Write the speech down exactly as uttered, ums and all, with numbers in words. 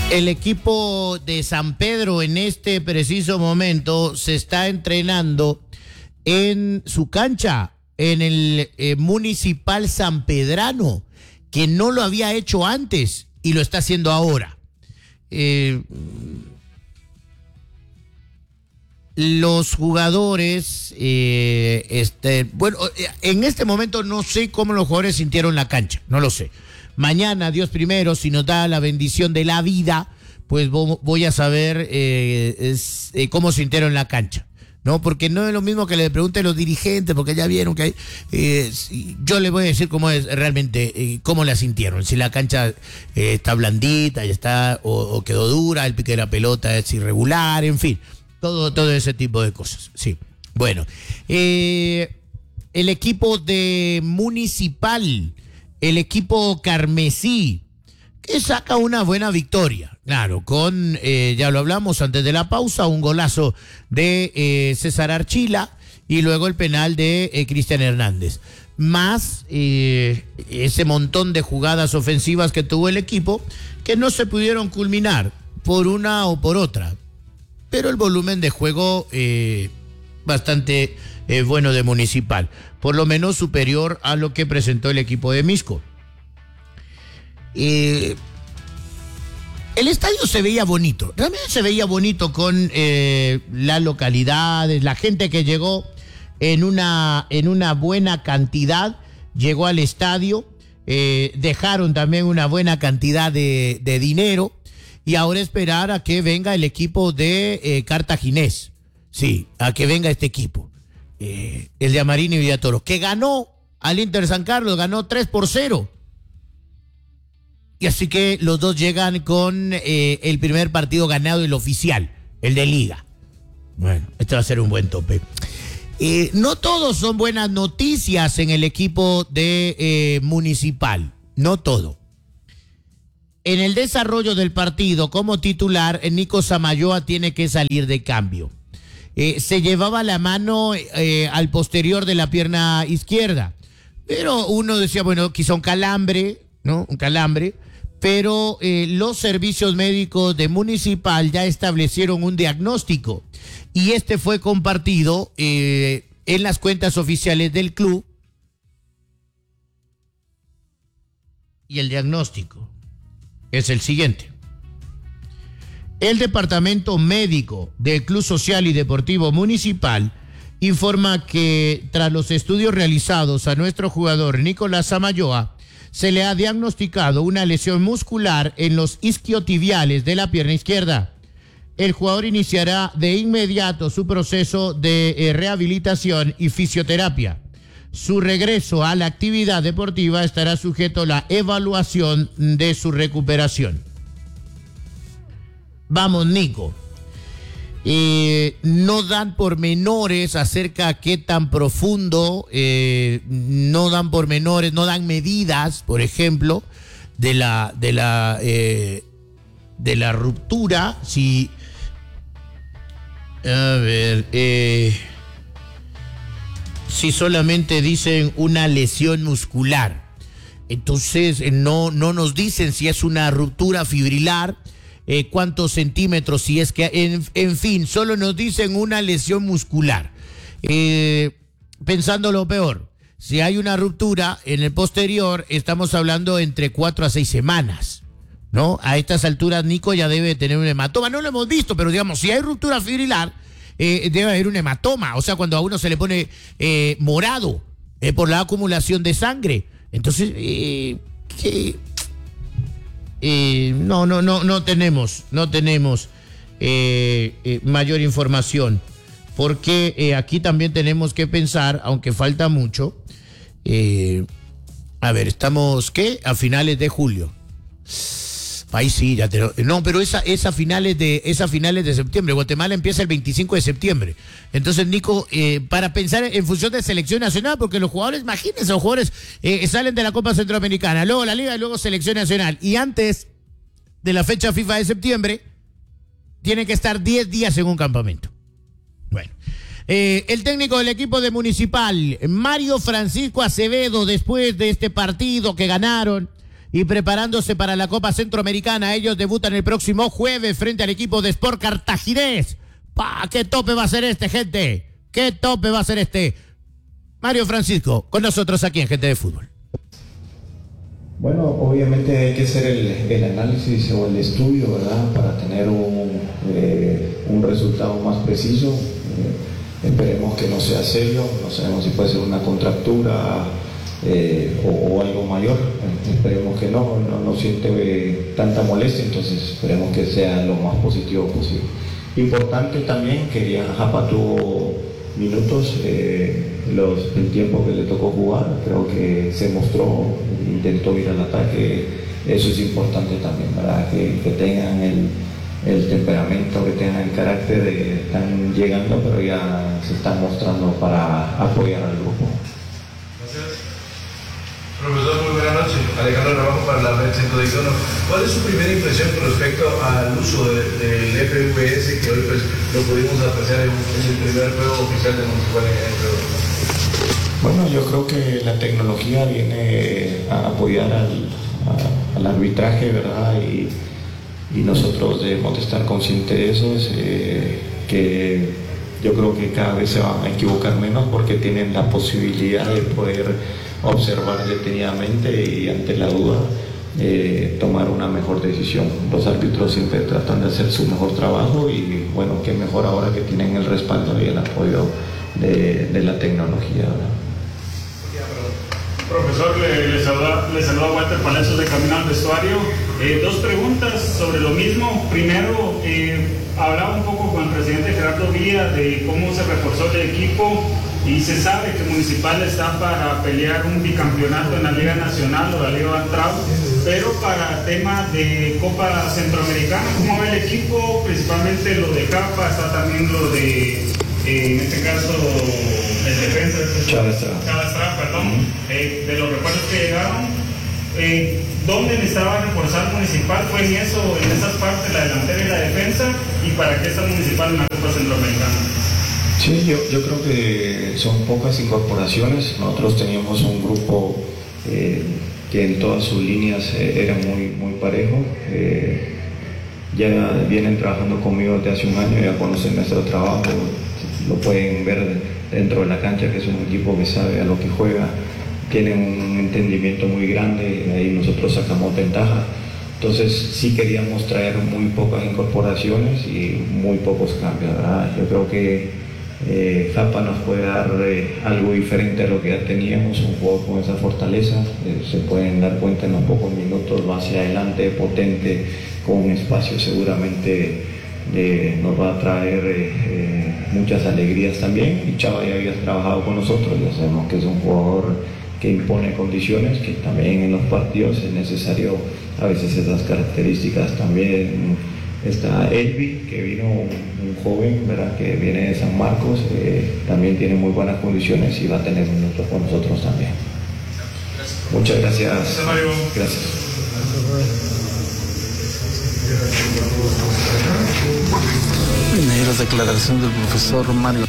El equipo de San Pedro en este preciso momento se está entrenando en su cancha, en el eh, Municipal Sanpedrano, que no lo había hecho antes y lo está haciendo ahora. Eh, los jugadores, eh, este, bueno, en este momento no sé cómo los jugadores sintieron la cancha, no lo sé. Mañana, Dios primero, si nos da la bendición de la vida, pues voy a saber eh, es, eh, cómo sintieron la cancha, ¿no? Porque no es lo mismo que le pregunten los dirigentes, porque ya vieron que hay, eh, yo les voy a decir cómo es realmente, eh, cómo la sintieron. Si la cancha eh, está blandita, ya está, o, o quedó dura, el pique de la pelota es irregular, en fin, todo, todo ese tipo de cosas, sí. Bueno, eh, el equipo de Municipal, el equipo carmesí, que saca una buena victoria, claro, con, eh, ya lo hablamos antes de la pausa, un golazo de eh, César Archila y luego el penal de eh, Cristian Hernández. Más eh, ese montón de jugadas ofensivas que tuvo el equipo que no se pudieron culminar por una o por otra. Pero el volumen de juego eh, bastante eh, bueno de Municipal, por lo menos superior a lo que presentó el equipo de Misco. Eh, el estadio se veía bonito, realmente se veía bonito con eh, las localidades, la gente que llegó en una, en una buena cantidad, llegó al estadio, eh, dejaron también una buena cantidad de, de dinero y ahora esperar a que venga el equipo de eh, Cartaginés, sí, a que venga este equipo. Eh, el de Amarini y Villatoro, que ganó al Inter San Carlos, ganó tres por cero. Y así que los dos llegan con eh, el primer partido ganado, el oficial, el de Liga. Bueno, este va a ser un buen tope. Eh, no todos son buenas noticias en el equipo de eh, Municipal, no todo. En el desarrollo del partido, como titular, Nico Samayoa tiene que salir de cambio. Eh, se llevaba la mano eh, al posterior de la pierna izquierda, pero uno decía, bueno, quizá un calambre, ¿no? Un calambre, pero eh, los servicios médicos de Municipal ya establecieron un diagnóstico y este fue compartido eh, en las cuentas oficiales del club. Y el diagnóstico es el siguiente. El Departamento Médico del Club Social y Deportivo Municipal informa que tras los estudios realizados a nuestro jugador Nicolás Samayoa, se le ha diagnosticado una lesión muscular en los isquiotibiales de la pierna izquierda. El jugador iniciará de inmediato su proceso de eh, rehabilitación y fisioterapia. Su regreso a la actividad deportiva estará sujeto a la evaluación de su recuperación. Vamos, Nico. Eh, no dan pormenores acerca de qué tan profundo, eh, no dan pormenores, no dan medidas, por ejemplo, de la de la eh, de la ruptura. Si a ver, eh, si solamente dicen una lesión muscular, entonces eh, no no nos dicen si es una ruptura fibrilar. Eh, cuántos centímetros, si es que, en, en fin, solo nos dicen una lesión muscular. Eh, pensando lo peor, si hay una ruptura en el posterior, estamos hablando entre cuatro a seis semanas, ¿no? A estas alturas, Nico ya debe tener un hematoma. No lo hemos visto, pero digamos, si hay ruptura fibrilar, eh, debe haber un hematoma. O sea, cuando a uno se le pone eh, morado eh, por la acumulación de sangre. Entonces, eh, ¿qué? Eh, no, no, no, no tenemos, no tenemos eh, eh, mayor información, porque eh, aquí también tenemos que pensar, aunque falta mucho, eh, a ver, estamos, ¿qué? A finales de julio. Ahí sí, ya te, no, pero esa, esa finales de, esa finales de septiembre. Guatemala empieza el veinticinco de septiembre. Entonces, Nico, eh, para pensar en función de selección nacional, porque los jugadores, imagínense, los jugadores eh, salen de la Copa Centroamericana, luego la Liga y luego selección nacional. Y antes de la fecha FIFA de septiembre, tienen que estar diez días en un campamento. Bueno. Eh, el técnico del equipo de Municipal, Mario Francisco Acevedo, después de este partido que ganaron, y preparándose para la Copa Centroamericana. Ellos debutan el próximo jueves frente al equipo de Sport Cartaginés. ¡Pah! ¡Qué tope va a ser este, gente! ¡Qué tope va a ser este! Mario Francisco, con nosotros aquí en Gente de Fútbol. Bueno, obviamente hay que hacer el, el análisis o el estudio, ¿verdad? Para tener un, eh, un resultado más preciso. Eh, esperemos que no sea serio, no sabemos si puede ser una contractura eh, o, o algo mayor. Eh, esperemos que no, no, no siente eh, tanta molestia, entonces esperemos que sea lo más positivo posible. Importante también que Japa tuvo minutos, eh, los, el tiempo que le tocó jugar, creo que se mostró, intentó ir al ataque, eso es importante también, ¿verdad? Que, que tengan el, el temperamento, que tengan el carácter, de, están llegando, pero ya se están mostrando para apoyar al grupo. Gracias. Profesor, muy buenas noches. Alejandro Rabajo para la Red ciento uno. ¿Cuál es su primera impresión con respecto al uso del de, de F V S que hoy pues, lo pudimos apreciar en, en el primer juego oficial de Municipal en el juego? Bueno, yo creo que la tecnología viene a apoyar al, a, al arbitraje, ¿verdad? Y, y nosotros debemos de estar conscientes de eso, es, eh, que yo creo que cada vez se van a equivocar menos porque tienen la posibilidad de poder observar detenidamente y ante la duda eh, tomar una mejor decisión. Los árbitros siempre tratan de hacer su mejor trabajo y bueno, qué mejor ahora que tienen el respaldo y el apoyo de, de la tecnología, ¿verdad? Profesor, le, le, saluda, le saluda Walter Palacios de Camino al Vestuario. Eh, dos preguntas sobre lo mismo. Primero, eh, hablaba un poco con el presidente Gerardo Villa de cómo se reforzó el equipo y se sabe que Municipal está para pelear un bicampeonato en la Liga Nacional o la Liga Bantrao, pero para temas de Copa Centroamericana, ¿cómo ve el equipo? Principalmente lo de Capa, está también lo de... en este caso el defensa Chávez, perdón, eh, de los refuerzos que llegaron, eh, ¿dónde necesitaba reforzar Municipal? ¿Fue en eso, en esas partes, la delantera y la defensa? ¿Y para qué está Municipal en la Copa Centroamericana? Sí, yo, yo creo que son pocas incorporaciones. Nosotros teníamos un grupo eh, que en todas sus líneas eh, era muy, muy parejo. Eh, ya vienen trabajando conmigo desde hace un año, ya conocen nuestro trabajo, lo pueden ver dentro de la cancha, que es un equipo que sabe a lo que juega, tienen un entendimiento muy grande, ahí nosotros sacamos ventaja. Entonces sí queríamos traer muy pocas incorporaciones y muy pocos cambios, ¿verdad? Yo creo que eh, Japa nos puede dar eh, algo diferente a lo que ya teníamos, un juego con esa fortaleza, eh, se pueden dar cuenta en los pocos minutos, va hacia adelante, potente, con un espacio seguramente eh, nos va a traer eh, eh, muchas alegrías también. Y Chava ya había trabajado con nosotros, ya sabemos que es un jugador que impone condiciones, que también en los partidos es necesario a veces esas características. También está Elvi, que vino un, un joven, ¿verdad? Que viene de San Marcos, eh, también tiene muy buenas condiciones y va a tener minutos con nosotros también. Muchas gracias. Gracias. Las declaraciones del profesor Mario